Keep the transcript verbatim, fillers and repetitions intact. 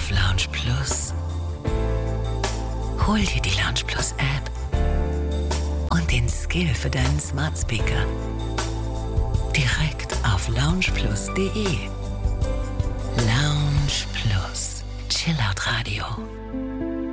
auf Lounge Plus. Hol dir die Lounge Plus App und den Skill für deinen Smart Speaker. Direkt auf loungeplus punkt de. Lounge Plus. Chillout Radio.